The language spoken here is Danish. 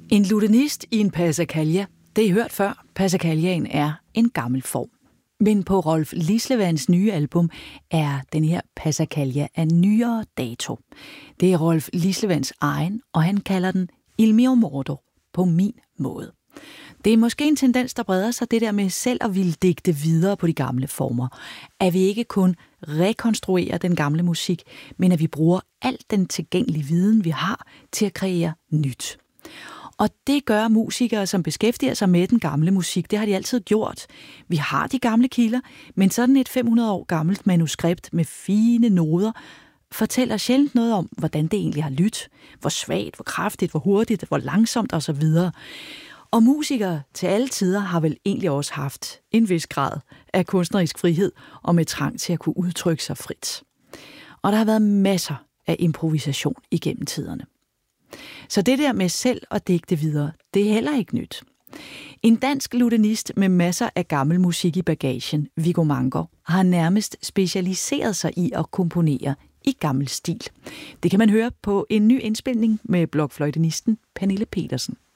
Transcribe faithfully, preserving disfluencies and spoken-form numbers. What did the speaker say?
En lutenist i en passacaglia. Det er hørt før. Passacagliaen er en gammel form. Men på Rolf Lislevans nye album er den her passacaglia af nyere dato. Det er Rolf Lislevans egen, og han kalder den Il mio modo, på min måde. Det er måske en tendens, der breder sig, det der med selv at ville digte videre på de gamle former. At vi ikke kun rekonstruerer den gamle musik, men at vi bruger al den tilgængelige viden, vi har, til at kreere nyt. Og det gør musikere, som beskæftiger sig med den gamle musik. Det har de altid gjort. Vi har de gamle kilder, men sådan et fem hundrede år gammelt manuskript med fine noder fortæller sjældent noget om, hvordan det egentlig har lyttet. Hvor svagt, hvor kraftigt, hvor hurtigt, hvor langsomt osv. Og musikere til alle tider har vel egentlig også haft en vis grad af kunstnerisk frihed og med trang til at kunne udtrykke sig frit. Og der har været masser af improvisation igennem tiderne. Så det der med selv at digte videre, det er heller ikke nyt. En dansk lutenist med masser af gammel musik i bagagen, Viggo Manger, har nærmest specialiseret sig i at komponere i gammel stil. Det kan man høre på en ny indspilning med blokfløjtenisten Pernille Petersen.